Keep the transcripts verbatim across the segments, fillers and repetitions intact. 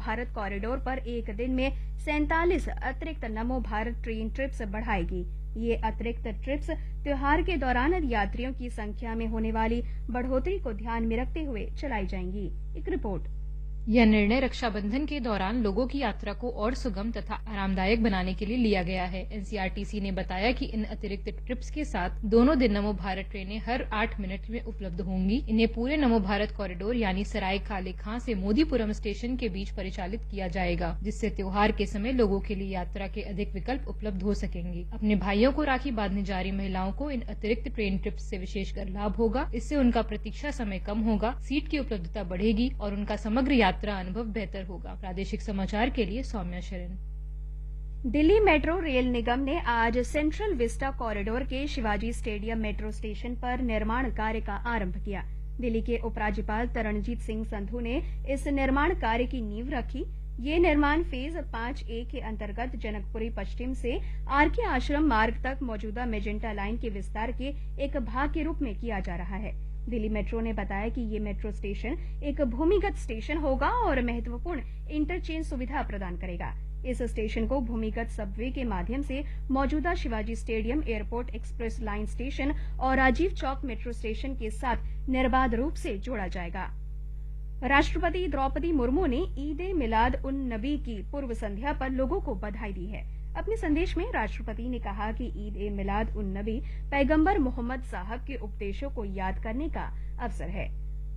Bharat corridor पर एक दिन में सैंतालीस अतिरिक्त नमो भारत ट्रेन ट्रिप्स बढ़ाएगी। ये अतिरिक्त ट्रिप्स त्योहार के दौरान यात्रियों की संख्या में होने वाली बढ़ोतरी को ध्यान में रखते हुए चलाई जाएंगी। एक रिपोर्ट। यह निर्णय रक्षाबंधन के दौरान लोगों की यात्रा को और सुगम तथा आरामदायक बनाने के लिए लिया गया है। एनसीआरटीसी ने बताया कि इन अतिरिक्त ट्रिप्स के साथ दोनों दिन नमो भारत ट्रेनें हर आठ मिनट में उपलब्ध होंगी। इन्हें पूरे नमो भारत कॉरिडोर यानी सराय काले खां से मोदीपुरम स्टेशन के बीच परिचालित किया जाएगा, जिससे त्योहार के समय लोगों के लिए यात्रा के अधिक विकल्प उपलब्ध हो सकेंगे। अपने भाइयों को राखी बांधने जा रही महिलाओं को इन अतिरिक्त ट्रेन ट्रिप्स से विशेषकर लाभ होगा। इससे उनका प्रतीक्षा समय कम होगा, सीट की उपलब्धता बढ़ेगी और उनका समग्र यात्रा अनुभव बेहतर होगा। प्रादेशिक समाचार के लिए सौम्या शरण। दिल्ली मेट्रो रेल निगम ने आज सेंट्रल विस्टा कॉरिडोर के शिवाजी स्टेडियम मेट्रो स्टेशन पर निर्माण कार्य का आरंभ किया। दिल्ली के उपराज्यपाल तरणजीत सिंह संधू ने इस निर्माण कार्य की नींव रखी। ये निर्माण फेज पांच ए के अंतर्गत जनकपुरी पश्चिम से आरके आश्रम मार्ग तक मौजूदा मेजेंटा लाइन के विस्तार के एक भाग के रूप में किया जा रहा है। दिल्ली मेट्रो ने बताया कि ये मेट्रो स्टेशन एक भूमिगत स्टेशन होगा और महत्वपूर्ण इंटरचेंज सुविधा प्रदान करेगा। इस स्टेशन को भूमिगत सबवे के माध्यम से मौजूदा Shivaji stadium, airport express line station और राजीव चौक मेट्रो स्टेशन के साथ निर्बाध रूप से जोड़ा जाएगा। राष्ट्रपति द्रौपदी मुर्मू ने ईद ए मिलाद उन नबी की पूर्व संध्या पर लोगों को बधाई दी है। अपने संदेश में राष्ट्रपति ने कहा कि ईद ए मिलाद उन नबी पैगंबर मोहम्मद साहब के उपदेशों को याद करने का अवसर है।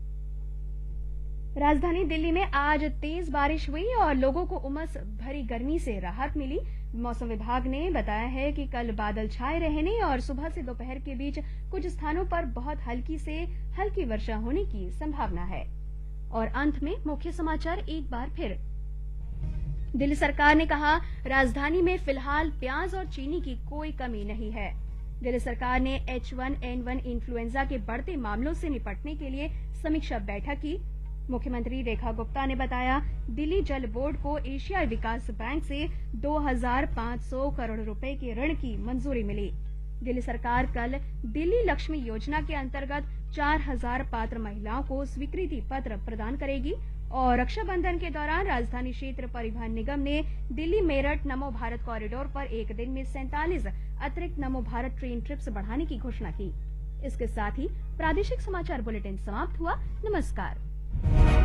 राजधानी दिल्ली में आज तेज बारिश हुई और लोगों को उमस भरी गर्मी से राहत मिली। मौसम विभाग ने बताया है कि कल बादल छाए रहने और सुबह से दोपहर के बीच कुछ स्थानों पर बहुत हल्की से हल्की वर्षा होने की संभावना है। और अंत में मुख्य समाचार एक बार फिर। दिल्ली सरकार ने कहा, राजधानी में फिलहाल प्याज और चीनी की कोई कमी नहीं है। दिल्ली सरकार ने H one N one influenza के बढ़ते मामलों से निपटने के लिए समीक्षा बैठक की। मुख्यमंत्री रेखा गुप्ता ने बताया, दिल्ली जल बोर्ड को एशियाई विकास बैंक से दो हजार पांच सौ करोड़ रुपए के ऋण की मंजूरी मिली। दिल्ली सरकार कल दिल्ली लक्ष्मी योजना के अंतर्गत चार हजार पात्र महिलाओं को स्वीकृति पत्र प्रदान करेगी। और रक्षाबंधन के दौरान राजधानी क्षेत्र परिवहन निगम ने दिल्ली मेरठ नमो भारत कॉरिडोर पर एक दिन में सैंतालीस अतिरिक्त नमो भारत ट्रेन ट्रिप्स बढ़ाने की घोषणा की। इसके साथ ही प्रादेशिक समाचार बुलेटिन समाप्त हुआ। नमस्कार।